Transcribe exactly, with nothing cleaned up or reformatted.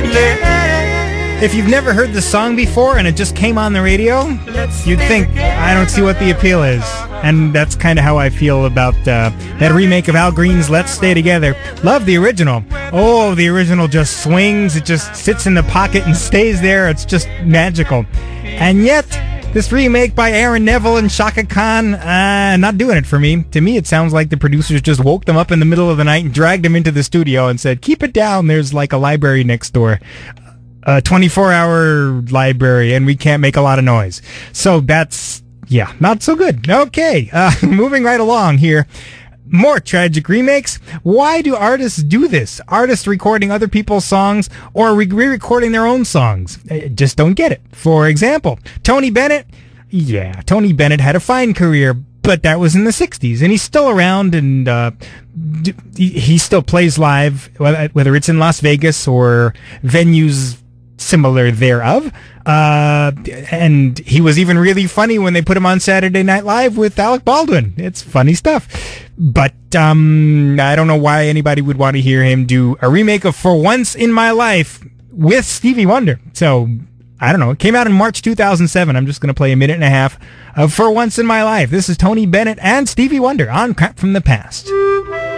If you've never heard the song before and it just came on the radio, you'd think, I don't see what the appeal is. And that's kind of how I feel about uh, that remake of Al Green's Let's Stay Together. Love the original. Oh, the original just swings. It just sits in the pocket and stays there. It's just magical. And yet, this remake by Aaron Neville and Shaka Khan, uh, not doing it for me. To me, it sounds like the producers just woke them up in the middle of the night and dragged them into the studio and said, keep it down. There's like a library next door. A twenty-four hour library, and we can't make a lot of noise. So that's, yeah, not so good. Okay, uh, moving right along here. More tragic remakes. Why do artists do this? Artists recording other people's songs or re-recording their own songs. I just don't get it. For example, Tony Bennett. Yeah, Tony Bennett had a fine career, but that was in the sixties, and he's still around, and uh, he still plays live, whether it's in Las Vegas or venues similar thereof. Uh, and he was even really funny when they put him on Saturday Night Live with Alec Baldwin. It's funny stuff. But um, I don't know why anybody would want to hear him do a remake of For Once in My Life with Stevie Wonder. So, I don't know. It came out in March two thousand seven. I'm just going to play a minute and a half of For Once in My Life. This is Tony Bennett and Stevie Wonder on Crap from the Past.